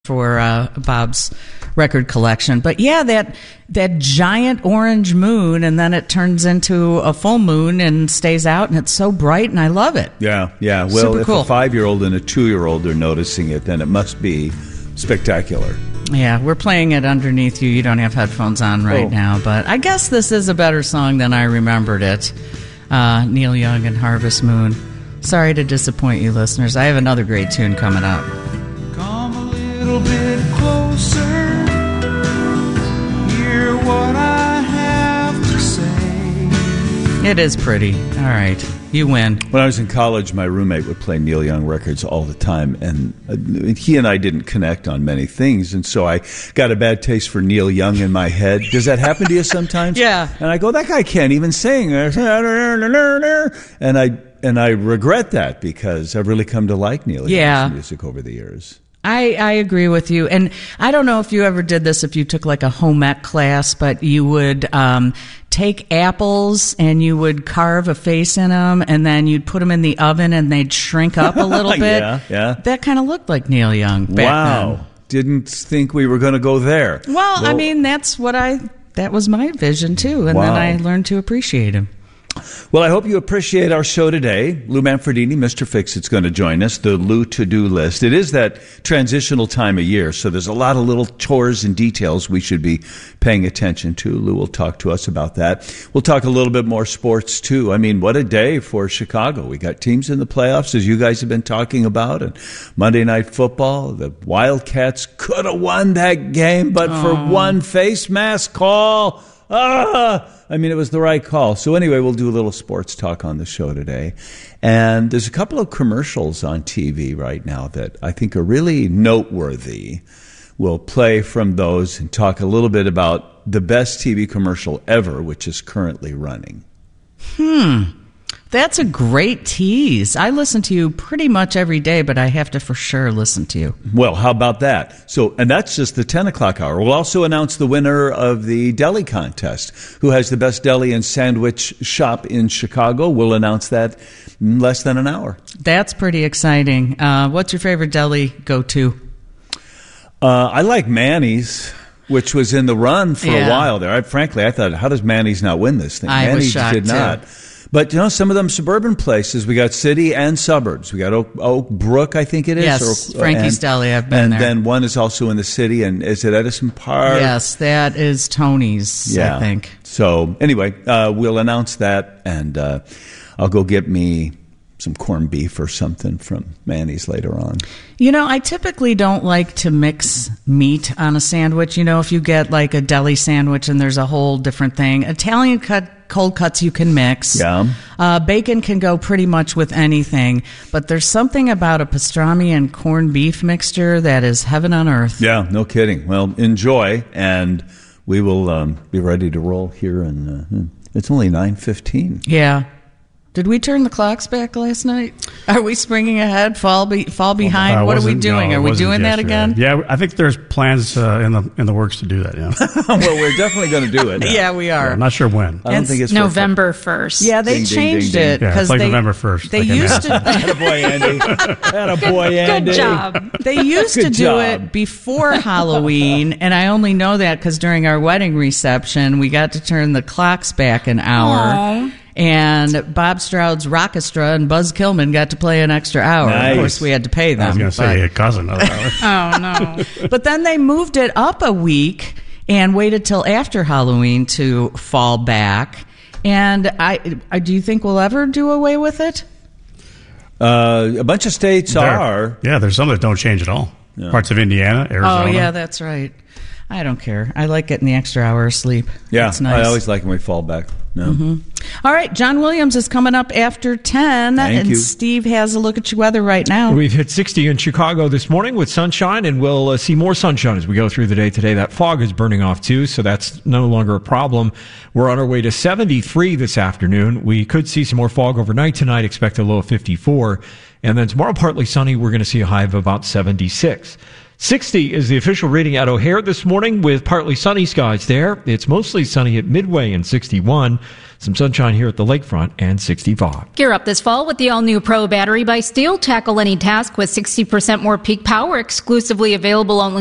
for Bob's record collection. But yeah, that giant orange moon, and then it turns into a full moon and stays out, and it's so bright, and I love it. Yeah. Well, super if cool. a 5-year-old and a 2-year-old are noticing it, then it must be spectacular. Yeah, we're playing it underneath you. You don't have headphones on right now, but I guess this is a better song than I remembered it. Neil Young and Harvest Moon. Sorry to disappoint you, listeners. I have another great tune coming up. Come a little bit closer, hear what I have to say. It is pretty. All right, you win. When I was in college, my roommate would play Neil Young records all the time, and he and I didn't connect on many things, and so I got a bad taste for Neil Young in my head. Does that happen to you sometimes? Yeah. And I go, that guy can't even sing. And I regret that because I've really come to like Neil Young's music over the years. I agree with you. And I don't know if you ever did this, if you took like a home ec class, but you would take apples and you would carve a face in them, and then you'd put them in the oven and they'd shrink up a little bit. Yeah. That kind of looked like Neil Young back then. Didn't think we were going to go there. Well, I mean, that was my vision too. And then I learned to appreciate him. Well, I hope you appreciate our show today. Lou Manfredini, Mr. Fix-It's going to join us, the Lou to-do list. It is that transitional time of year, so there's a lot of little chores and details we should be paying attention to. Lou will talk to us about that. We'll talk a little bit more sports, too. I mean, what a day for Chicago. We got teams in the playoffs, as you guys have been talking about, and Monday Night Football. The Wildcats could have won that game, but for one face mask call, I mean, it was the right call. So anyway, we'll do a little sports talk on the show today. And there's a couple of commercials on TV right now that I think are really noteworthy. We'll play from those and talk a little bit about the best TV commercial ever, which is currently running. That's a great tease. I listen to you pretty much every day, but I have to for sure listen to you. Well, how about that? So, and that's just the 10 o'clock hour. We'll also announce the winner of the deli contest. Who has the best deli and sandwich shop in Chicago? We'll announce that in less than an hour. That's pretty exciting. What's your favorite deli go-to? I like Manny's, which was in the run for a while there. Frankly, I thought, how does Manny's not win this thing? Manny's did not. But, some of them suburban places, we got city and suburbs. We got Oak Brook, I think it is. Yes, Frankie's Deli, I've been there. And then one is also in the city, and is it Edison Park? Yes, that is Tony's, I think. So, anyway, we'll announce that, and I'll go get me some corned beef or something from Manny's later on. I typically don't like to mix meat on a sandwich. If you get like a deli sandwich and there's a whole different thing. Italian cold cuts you can mix. Yeah. Bacon can go pretty much with anything. But there's something about a pastrami and corned beef mixture that is heaven on earth. Yeah, no kidding. Well, enjoy, and we will be ready to roll here. And it's only 9:15. Yeah. Did we turn the clocks back last night? Are we springing ahead, fall behind? What are we doing? No, are we doing that again? Yeah, I think there's plans in the works to do that. Yeah. Well, we're definitely going to do it. Yeah, we are. I'm not sure when. I don't think it's November 1st. Yeah, they changed it. Yeah, it's like November 1st. They used to. Attaboy, Andy. Attaboy, Andy. Good job. They used to do it before Halloween, and I only know that because during our wedding reception, we got to turn the clocks back an hour. Aww. And Bob Stroud's Rockestra and Buzz Kilman got to play an extra hour. Nice. Of course, we had to pay them. I was going to say, it cost another hour. Oh, no. But then they moved it up a week and waited till after Halloween to fall back. And I do you think we'll ever do away with it? A bunch of states are. Yeah, there's some that don't change at all. Yeah. Parts of Indiana, Arizona. Oh, yeah, that's right. I don't care. I like getting the extra hour of sleep. Yeah, it's nice. I always like when we fall back. No. Mm-hmm. All right, John Williams is coming up after 10. Thank you. Steve has a look at your weather right now. We've hit 60 in Chicago this morning with sunshine, and we'll see more sunshine as we go through the day today. That fog is burning off, too, so that's no longer a problem. We're on our way to 73 this afternoon. We could see some more fog overnight tonight, expect a low of 54. And then tomorrow, partly sunny. We're going to see a high of about 76. 60 is the official reading at O'Hare this morning with partly sunny skies there. It's mostly sunny at Midway and 61. Some sunshine here at the lakefront and 65. Gear up this fall with the all-new Pro battery by Steel. Tackle any task with 60% more peak power, exclusively available only